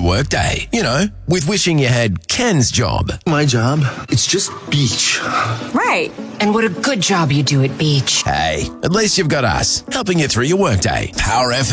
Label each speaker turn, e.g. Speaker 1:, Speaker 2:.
Speaker 1: workday. You know, with wishing you had Ken's job.
Speaker 2: My job? It's just beach.
Speaker 3: Right. And what a good job you do at beach.
Speaker 1: Hey, at least you've got us, helping you through your workday. Power FM.